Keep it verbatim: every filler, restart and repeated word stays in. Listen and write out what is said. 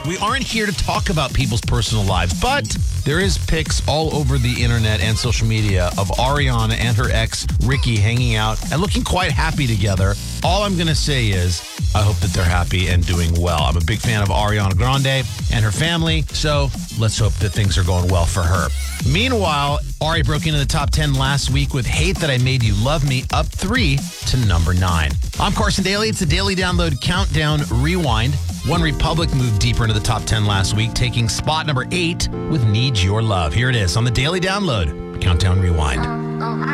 We aren't here to talk about people's personal lives, but there is pics all over the internet and social media of Ariana and her ex, Ricky, hanging out and looking quite happy together. All I'm going to say is I hope that they're happy and doing well. I'm a big fan of Ariana Grande and her family, so let's hope that things are going well for her. Meanwhile, Ari broke into the top ten last week with Hate That I Made You Love Me, up three to number nine. I'm Carson Daly. It's a daily download countdown rewind. One Republic moved deeper into the top ten last week, taking spot number eight with Need Your Love. Here it is on the daily download countdown rewind.